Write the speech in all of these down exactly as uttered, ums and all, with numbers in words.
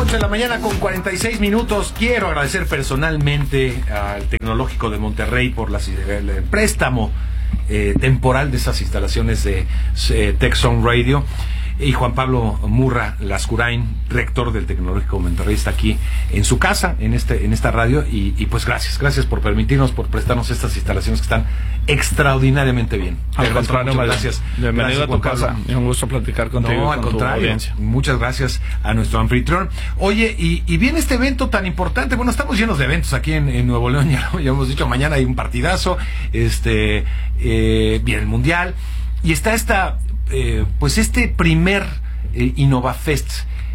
ocho de la mañana con cuarenta y seis minutos. Quiero agradecer personalmente al Tecnológico de Monterrey por las, el, el préstamo eh, temporal de esas instalaciones de eh, Tech Zone Radio. Y Juan Pablo Murra Lascurain, rector del Tecnológico de Monterrey, está aquí en su casa, en este en esta radio, y, y pues gracias, gracias por permitirnos, por prestarnos estas instalaciones que están extraordinariamente bien. Al contrario, gracias. Bienvenido a tu casa, es un gusto platicar contigo. No, al contrario, muchas gracias a nuestro anfitrión. Oye, y, y viene este evento tan importante, bueno, estamos llenos de eventos aquí en, en Nuevo León, ya, ya hemos dicho, mañana hay un partidazo, este eh, viene el Mundial, y está esta... Eh, pues este primer eh, InnovaFest,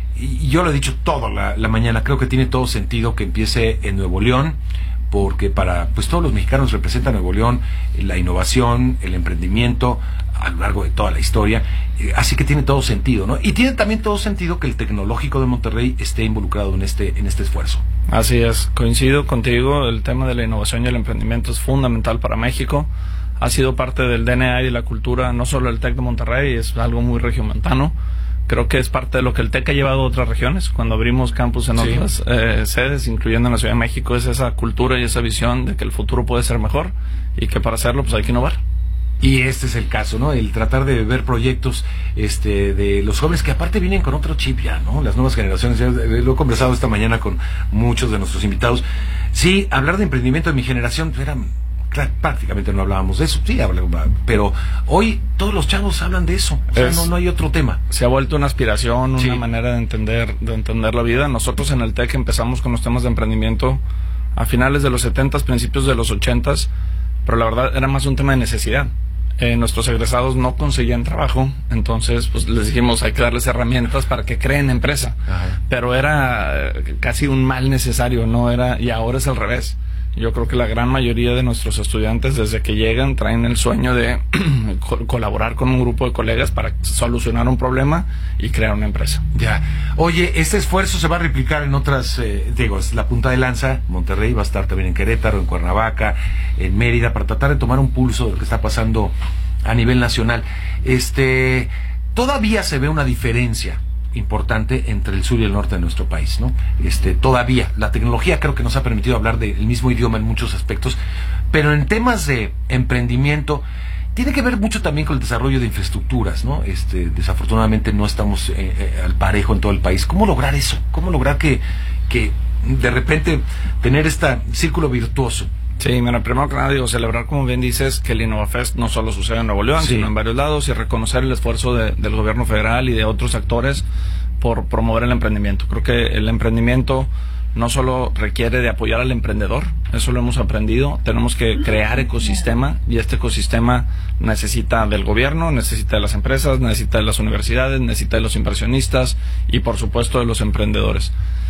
y yo lo he dicho toda la, la mañana, creo que tiene todo sentido que empiece en Nuevo León, porque para pues todos los mexicanos representa Nuevo León eh, la innovación, el emprendimiento a lo largo de toda la historia, eh, así que tiene todo sentido, ¿no? Y tiene también todo sentido que el Tecnológico de Monterrey esté involucrado en este en este esfuerzo. Así es, coincido contigo, el tema de la innovación y el emprendimiento es fundamental para México. Ha sido parte del D N A y de la cultura, no solo el TEC de Monterrey, es algo muy regiomontano. Creo que es parte de lo que el TEC ha llevado a otras regiones. Cuando abrimos campus en sí. otras eh, sedes, incluyendo en la Ciudad de México, es esa cultura y esa visión de que el futuro puede ser mejor y que para hacerlo pues hay que innovar. Y este es el caso, ¿no? El tratar de ver proyectos este, de los jóvenes que aparte vienen con otro chip ya, ¿no? Las nuevas generaciones, ya lo he conversado esta mañana con muchos de nuestros invitados. Sí, hablar de emprendimiento de mi generación era... prácticamente no hablábamos de eso, sí, pero hoy todos los chavos hablan de eso, o sea, es, no, no hay otro tema. Se ha vuelto una aspiración, sí. una manera de entender, de entender la vida. Nosotros en el TEC empezamos con los temas de emprendimiento a finales de los setentas, principios de los ochentas, pero la verdad era más un tema de necesidad. Eh, nuestros egresados no conseguían trabajo, entonces pues les dijimos hay que darles herramientas para que creen empresa. Ajá. Pero era eh, casi un mal necesario, no era, y ahora es al revés. Yo creo que la gran mayoría de nuestros estudiantes desde que llegan traen el sueño de colaborar con un grupo de colegas para solucionar un problema y crear una empresa. Ya. Oye, este esfuerzo se va a replicar en otras, eh, digo, es la punta de lanza. Monterrey va a estar también en Querétaro, en Cuernavaca, en Mérida, para tratar de tomar un pulso de lo que está pasando a nivel nacional. Este, todavía se ve una diferencia importante entre el sur y el norte de nuestro país, ¿no? Este, todavía, la tecnología creo que nos ha permitido hablar del mismo idioma en muchos aspectos, pero en temas de emprendimiento tiene que ver mucho también con el desarrollo de infraestructuras, ¿no? Este, desafortunadamente no estamos eh, eh, al parejo en todo el país. ¿Cómo lograr eso? ¿Cómo lograr que, que de repente tener este círculo virtuoso? Sí, mira, primero que nada digo, celebrar, como bien dices, que el InnovaFest no solo sucede en Nuevo León, sí. sino en varios lados, y reconocer el esfuerzo de, del gobierno federal y de otros actores por promover el emprendimiento. Creo que el emprendimiento no solo requiere de apoyar al emprendedor, eso lo hemos aprendido, tenemos que crear ecosistema, y este ecosistema necesita del gobierno, necesita de las empresas, necesita de las universidades, necesita de los inversionistas y por supuesto de los emprendedores.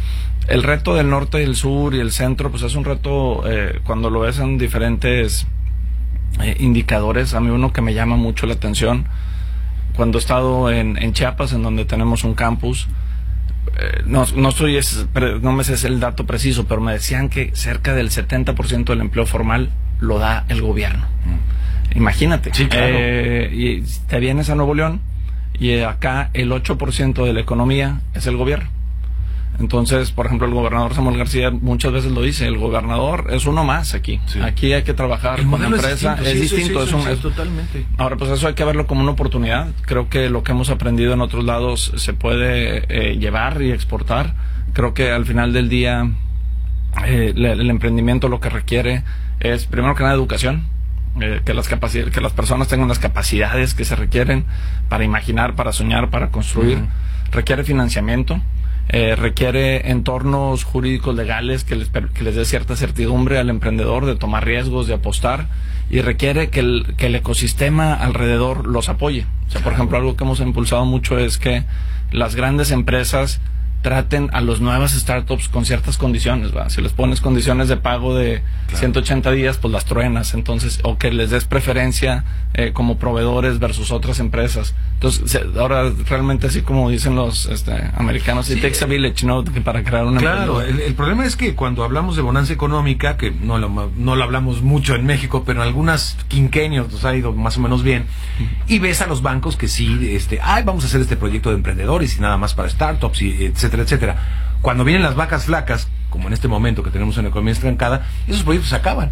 El reto del norte y el sur y el centro, pues es un reto, eh, cuando lo ves en diferentes eh, indicadores. A mí uno que me llama mucho la atención, cuando he estado en, en Chiapas, en donde tenemos un campus, eh, no, no, soy es, no me sé el dato preciso, pero me decían que cerca del setenta por ciento del empleo formal lo da el gobierno. Mm. Imagínate. Sí, claro. eh, y te vienes a Nuevo León y acá el ocho por ciento de la economía es el gobierno. Entonces, por ejemplo, el gobernador Samuel García muchas veces lo dice, el gobernador es uno más aquí. Sí. Aquí hay que trabajar el con la empresa. Es distinto, es sí, distinto sí, sí, es un, sí, es, totalmente. Ahora, pues eso hay que verlo como una oportunidad. Creo que lo que hemos aprendido en otros lados se puede eh, llevar y exportar. Creo que al final del día eh, el, el emprendimiento lo que requiere es, primero que nada, educación. Eh, que las capacidades, que las personas tengan las capacidades que se requieren para imaginar, para soñar, para construir. Uh-huh. Requiere financiamiento. Eh, requiere entornos jurídicos legales que les, que les dé cierta certidumbre al emprendedor de tomar riesgos, de apostar, y requiere que el, que el ecosistema alrededor los apoye. O sea, por ejemplo, algo que hemos impulsado mucho es que las grandes empresas traten a los nuevas startups con ciertas condiciones, ¿va? Si les pones condiciones de pago de claro. ciento ochenta días, pues las truenas, entonces, o que les des preferencia eh, como proveedores versus otras empresas. Entonces, se, ahora realmente así como dicen los este, americanos, sí, it takes a village, ¿no? Que para crear una Claro, el, el problema es que cuando hablamos de bonanza económica, que no lo, no lo hablamos mucho en México, pero en algunas quinquenios nos ha ido más o menos bien, y ves a los bancos que sí, este, ay, vamos a hacer este proyecto de emprendedores y nada más para startups, y etcétera, etcétera. Cuando vienen las vacas flacas, como en este momento que tenemos una economía estancada, esos proyectos se acaban.